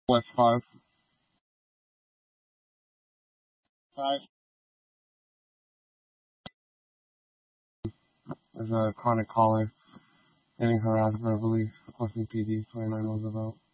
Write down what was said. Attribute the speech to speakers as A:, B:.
A: West 5. 5 is a chronic caller getting harassed verbally, requesting PD, 29 was about.